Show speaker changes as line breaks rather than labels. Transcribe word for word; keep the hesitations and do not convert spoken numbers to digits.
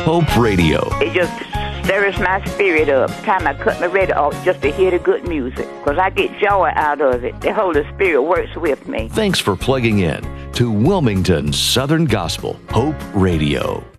Hope Radio.
It just stirs my spirit up. Time I cut my radio off just to hear the good music, because I get joy out of it. The Holy Spirit works with me.
Thanks for plugging in to Wilmington Southern Gospel Hope Radio.